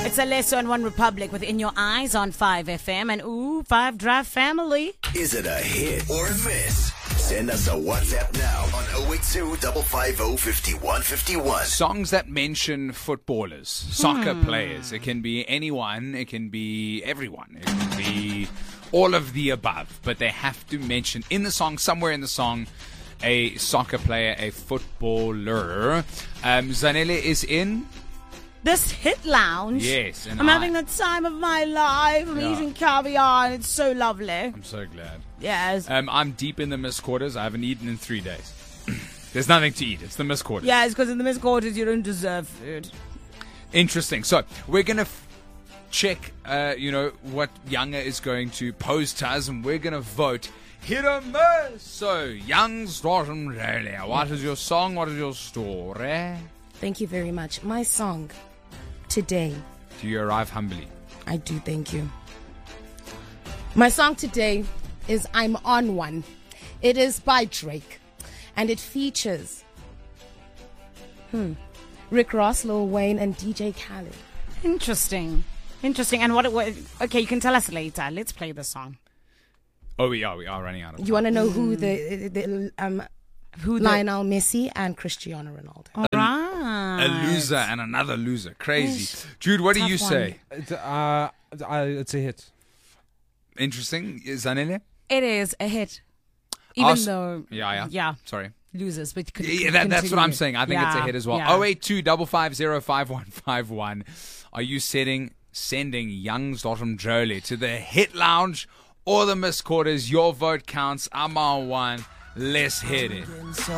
It's Alesso and One Republic with In Your Eyes on 5FM and 5 Drive Family. Is it a hit or a miss? Send us a WhatsApp now on 082 550 5151. Songs that mention footballers, soccer players. It can be anyone. It can be everyone. It can be all of the above. But they have to mention in the song, somewhere in the song, a soccer player, a footballer. Zanele is in This hit lounge. Yes, and I'm having the time of my life. I'm Yeah. eating caviar and it's so lovely. I'm so glad. Yes. I'm deep in the missed quarters. I haven't eaten in 3 days. There's nothing to eat. It's the missed quarters. Yeah, it's because in the missed quarters you don't deserve food. Interesting. So we're going to check, what Younger is going to pose to us, and we're going to vote hit or miss. So, Young's Australia. What is your song? What is your story? Thank you very much. My song today. Do you arrive humbly? I do, thank you. My song today is I'm On One. It is by Drake. And it features Rick Ross, Lil Wayne, and DJ Khaled. Interesting. And what okay, you can tell us later. Let's play the song. Oh, we are running out of time. You want to know who Lionel Messi and Cristiano Ronaldo. All right. A loser and another loser. Crazy. Jude, what do you say? It's a hit. Interesting. Zanele? It is a hit. Even Ask- though Yeah. Sorry. losers, but That's what I'm saying. I think it's a hit as well. Yeah. 082 550 5151. Are you sending Young's Jolie to the hit lounge or the missed quarters? Your vote counts. I'm on one. Let's hit it.